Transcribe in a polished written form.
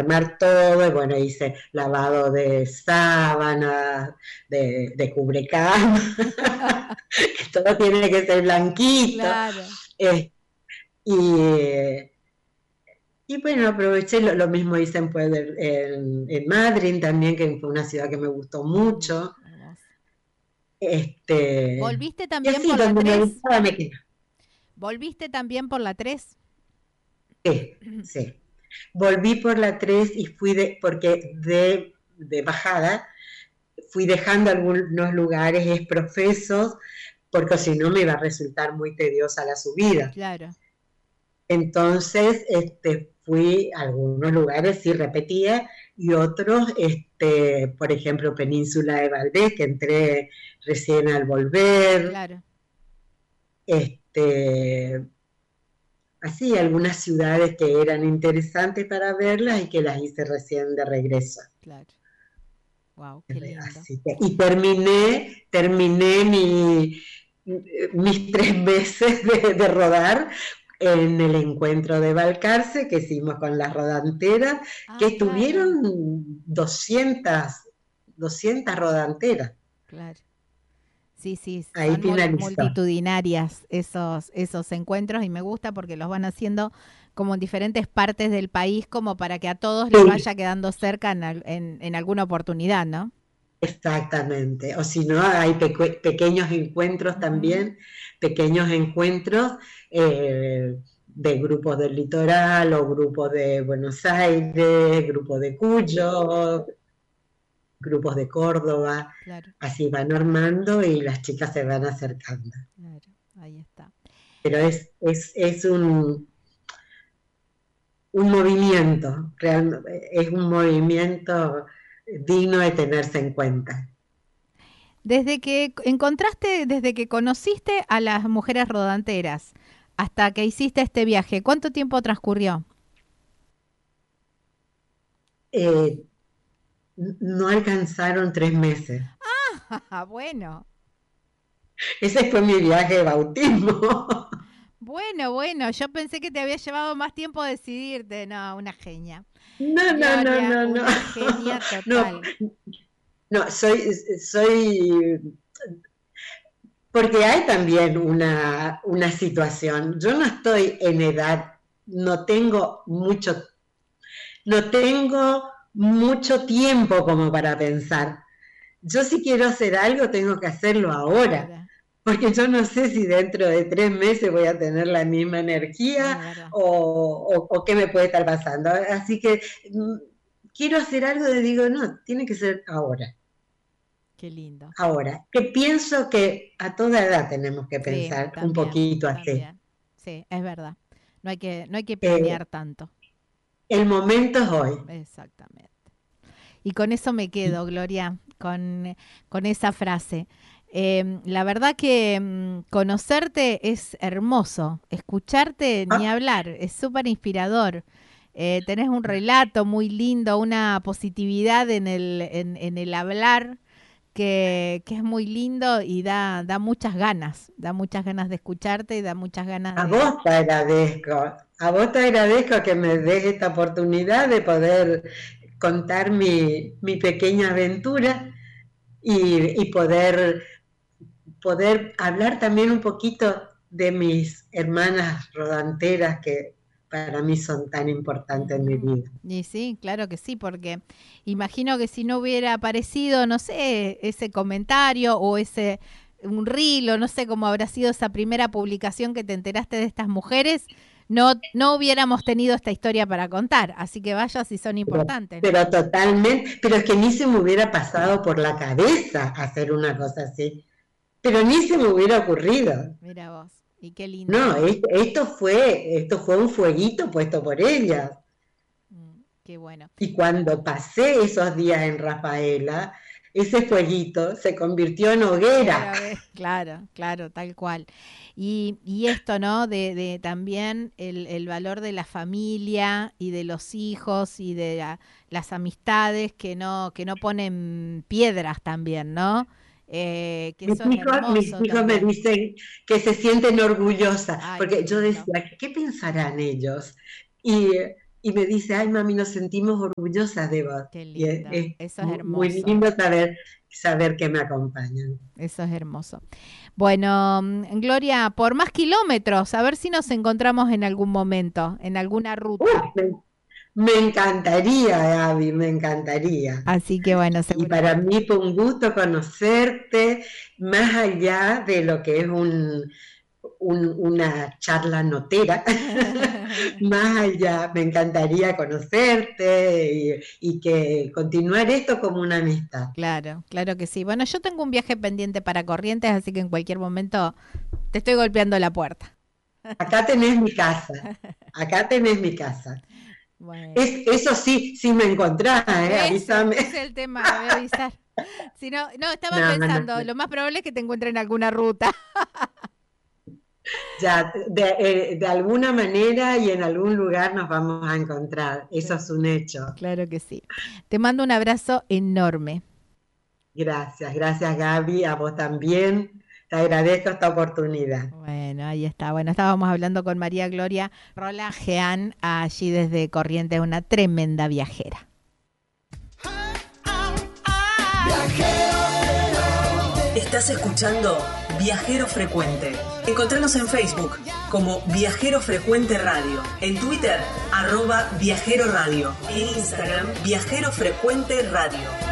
armar todo, y bueno, hice lavado de sábanas, de cubrecama, que todo tiene que ser blanquito. Claro. Eh, y, y bueno, aproveché, lo mismo hice en Madrid también, que fue una ciudad que me gustó mucho. Hermoso. Este, ¿Volviste y también así, por la donde me 3? gustaba me quedé. ¿Volviste también por la 3? Sí, sí. Volví por la 3 y porque de bajada fui dejando algunos lugares exprofesos, porque si no me iba a resultar muy tediosa la subida. Claro. Entonces, fui a algunos lugares, sí repetía, y otros, por ejemplo, Península de Valdés, que entré recién al volver, Claro, este, así, algunas ciudades que eran interesantes para verlas y que las hice recién de regreso. claro. Wow, qué lindo. Así que, y terminé mis 3 meses de rodar en el encuentro de Balcarce que hicimos con las rodanteras, que Ah, claro, estuvieron 200 rodanteras. claro. Sí, sí, Ahí son finalizó. multitudinarias esos encuentros y me gusta porque los van haciendo como en diferentes partes del país como para que a todos les Sí, vaya quedando cerca en alguna oportunidad, ¿no? exactamente. O si no, hay pequeños encuentros Ujú. también, pequeños encuentros de grupos del litoral o grupos de Buenos Aires, grupos de Cuyo, grupos de Córdoba. Claro, Así van armando y las chicas se van acercando. claro, ahí está. Pero es un movimiento, es un movimiento digno de tenerse en cuenta. Desde que conociste a las mujeres rodanteras hasta que hiciste este viaje, ¿cuánto tiempo transcurrió? Eh, no alcanzaron 3 meses. Bueno, Ese fue mi viaje de bautismo. bueno, bueno, yo pensé que te había llevado más tiempo decidirte. No, una genia. No, no, no, Gloria, no, no. una genia No, total. no, soy, porque hay también una situación. Yo no estoy en edad, no tengo mucho, no tengo mucho tiempo como para pensar. Yo si quiero hacer algo, tengo que hacerlo ahora, Ahora, porque yo no sé si dentro de 3 meses voy a tener la misma es energía verdad. o qué me puede estar pasando. Así que quiero hacer algo y digo, no, tiene que ser ahora. Qué lindo. Ahora, que pienso que a toda edad tenemos que Sí, pensar un también, poquito así. también. Sí, es verdad. No hay que Eh, planear tanto. el momento es hoy. Exactamente. Y con eso me quedo, Gloria, con esa frase. La verdad que conocerte es hermoso, escucharte ni Ah, hablar, es súper inspirador. Tenés un relato muy lindo, una positividad en el hablar que es muy lindo y da muchas ganas de escucharte y da muchas ganas a de... vos te agradezco, a vos te agradezco que me des esta oportunidad de poder contar mi pequeña aventura y poder hablar también un poquito de mis hermanas rodanteras que para mí son tan importantes en mi Ujú. vida. Y sí, claro que sí, porque imagino que si no hubiera aparecido, no sé, ese comentario o ese un reel o no sé cómo habrá sido esa primera publicación que te enteraste de estas mujeres, no hubiéramos tenido esta historia para contar. Así que vaya si son importantes, ¿no? Pero totalmente, pero es que ni se me hubiera pasado por la cabeza hacer una cosa así, pero ni se me hubiera ocurrido. Mira vos, y qué lindo. No, esto fue un fueguito puesto por ella. Qué bueno. Y cuando pasé esos días en Rafaela, ese fueguito se convirtió en hoguera. Otra vez, claro, claro, tal cual. Y esto, ¿no? De también el valor de la familia y de los hijos y de las amistades que no ponen piedras también, ¿no? Que eso es Mis hermoso hijos me también. dicen que se sienten orgullosas, Ay, qué porque yo lindo. decía, ¿qué pensarán ellos? Y, y me dice, ay mami, nos sentimos orgullosas de vos. Qué Y lindo, eso es hermoso. muy lindo saber que me acompañan. Eso es hermoso. Bueno, Gloria, por más kilómetros, a ver si nos encontramos en algún momento, en alguna ruta. Me encantaría, Gaby, me encantaría. Así que bueno, Y para mí fue un gusto conocerte, más allá de lo que es una charla notera, más allá, me encantaría conocerte y que continuar esto como una amistad. Claro, claro que sí. Bueno, yo tengo un viaje pendiente para Corrientes, así que en cualquier momento te estoy golpeando la puerta. Acá tenés mi casa, acá tenés mi casa. Bueno. Eso sí me encontrás, avísame. Ese es el tema, me voy a avisar. Si no, estaba pensando, lo más probable es que te encuentre en alguna ruta. Ya, de alguna manera y en algún lugar nos vamos a encontrar, eso es un hecho. Claro que sí. Te mando un abrazo enorme. Gracias Gaby, a vos también. Te agradezco esta oportunidad. Bueno, ahí está. Bueno, estábamos hablando con María Gloria Rola Jean, allí desde Corrientes, una tremenda viajera. Estás escuchando Viajero Frecuente. Encontranos en Facebook como Viajero Frecuente Radio, en Twitter @Viajero Radio, en Instagram Viajero Frecuente Radio.